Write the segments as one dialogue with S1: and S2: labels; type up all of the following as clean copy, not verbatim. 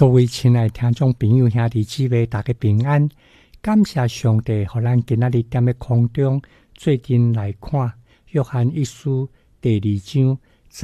S1: 各位亲爱的听众朋友、兄弟姊妹，大家平安！感谢上帝，互咱今仔日踮咧空中，最近来看约翰一书第2章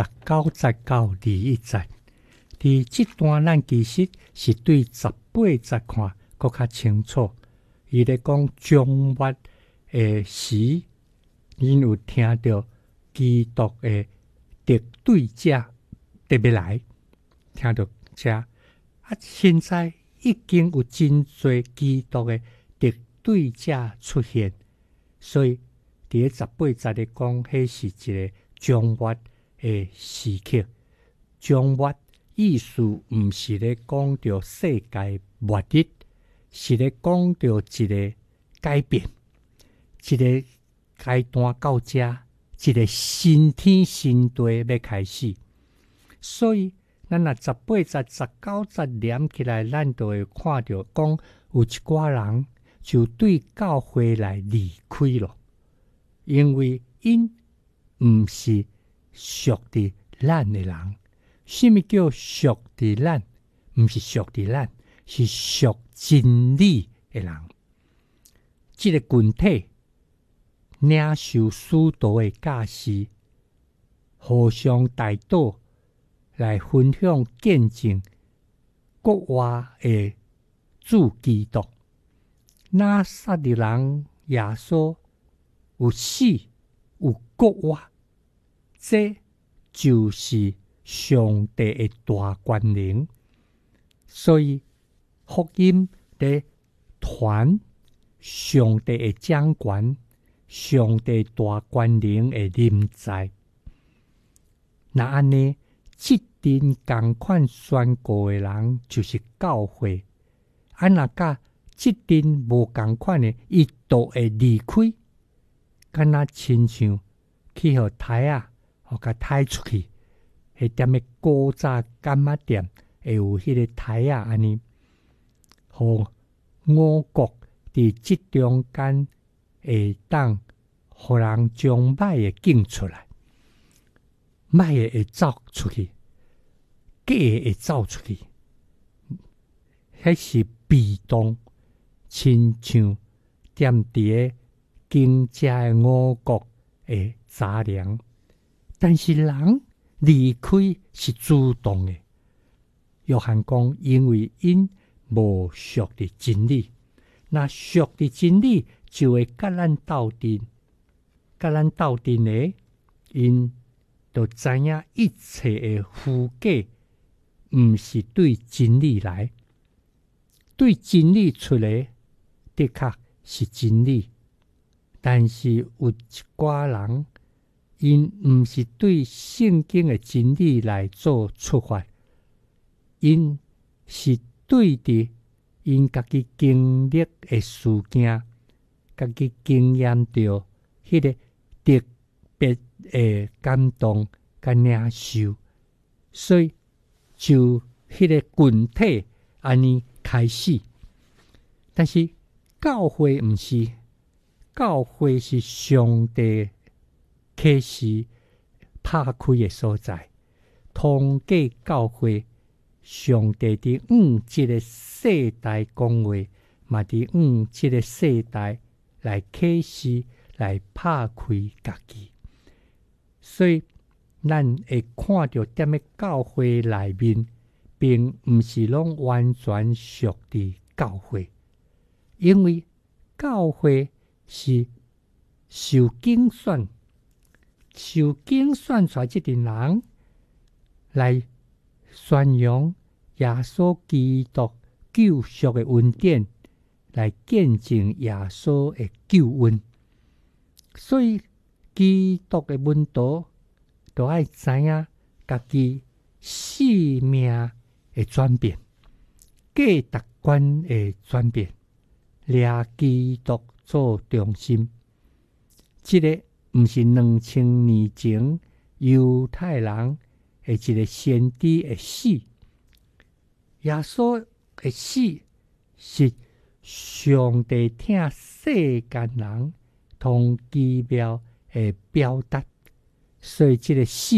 S1: 19节到21节。伫这段咱其实是对18节看更较清楚。伊咧讲将末的时，因有听到基督的敌对者特别来，听到这。现在已经有真侪基督的敌对者出现，所以伫18节咧讲，迄是一个将末的时刻。将末意思毋是咧讲到世界末日，是咧讲到一个改变，一个阶段到这，一个新天新地要开始。所以咱若18节、19节连起来，咱就会看到讲有一寡人就对教会来离开了，因为因毋是属伫咱的人。什么叫属伫咱？毋是属伫咱，是属真理的人。这个群体领受使徒的教示，互相带导，来分享见证国外的主基督。拿撒勒人耶稣有死有国外，这就是上帝的大权能。所以福音在传上帝的掌权，上帝大权能的临在。那安尼，这阵同款宣告的人就是教会。若甲这阵无同款的，伊都会离开，敢若亲像去互刣啊，互甲刣出去。迄踮咧古早干仔店会有迄个刣啊，安尼，互五国伫即中间会当，互人将歹的拣出来，歹的会走出去。假的会走出去，迄是被动，亲像踮伫个经济的五国的杂粮。但是人离开是主动的。约翰讲，因为因无属伫真理，若属伫真理，就会甲咱斗阵，甲咱斗阵的，因就知影一切的虚假。毋是对真理来，对真理出来，的确是真理。但是有一寡人，因毋是对圣经的真理来做出发，因是对伫因家己经历的事件，家己经验到迄个特别的感动甲领受，所以就迄个群体安尼开始。但是教会毋是，教会是上帝启示拍开的所在。通过教会，上帝伫即个世代讲话，嘛伫即个世代来启示，来拍开家己。所以咱会看到踮咧教会内面，并毋是拢完全属伫教会，因为教会是受拣选出来这群人来宣扬耶稣基督救赎的恩典，来见证耶稣的救恩。所以基督的门徒都爱知影家己性命的转变，价值观的转变，掠基督做中心。这个毋是2000年前犹太人的一个先知的死，耶稣的死是上帝听世间人同奇妙的表达。所以这个死